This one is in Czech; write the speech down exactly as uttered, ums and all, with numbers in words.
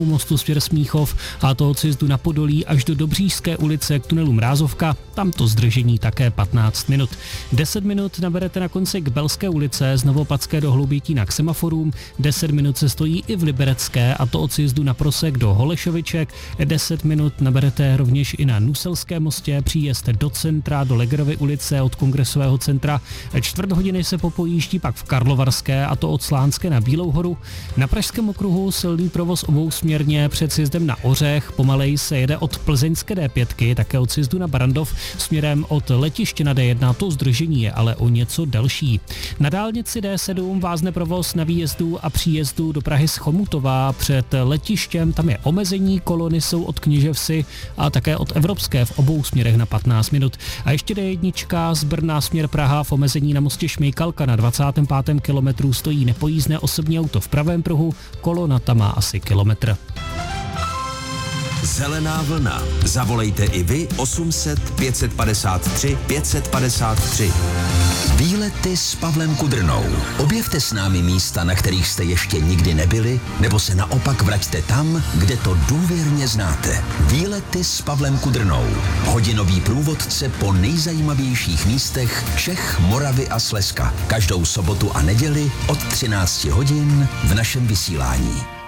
mostu směr Smíchov a to od sjezdu na Podolí až do Dobříšské ulice k tunelu Mrázovka, tam to zdržení také patnáct minut. deset minut naberete na konci k Belské ulice z Novopadské do Hloubětína k semaforům, deset minut se stojí i v Liberecké a to od sjezdu na Prosek do Holešoviček, deset minut naberete rovněž i na Nuselské mostě, příjezd do centra, do Legerovy ulice od Kongresového centra, čtvrt hodiny se popojíždí pak v Karlovarské a to od Slánské na Bílou horu. Na Pražském okruhu silný provoz obousměrně před sjezdem na Ořech, pomalej se jede od Plzeňské D pět, také od sjezdu na Barandov, směrem od letiště na D jedna, to zdržení je ale o něco delší. Na dálnici D sedm vázne provoz na výjezdu a příjezdu do Prahy z Chomutova před letištěm, tam je omezení, kolony jsou od Kněževsi a také od Evropské v obou směrech na patnáct minut. A ještě D jedna z Brna směr Praha v omezení na mostě Šmejkalka na dvacátém pátém kilometru stojí nepojízdné osobní auto v pravém pruhu, kolona tam má asi kilometr. Zelená vlna. Zavolejte i vy osm set pět padesát tři pět padesát tři. Výlety s Pavlem Kudrnou. Objevte s námi místa, na kterých jste ještě nikdy nebyli, nebo se naopak vraťte tam, kde to důvěrně znáte. Výlety s Pavlem Kudrnou. Hodinový průvodce po nejzajímavějších místech Čech, Moravy a Slezska. Každou sobotu a neděli od třinácti hodin v našem vysílání.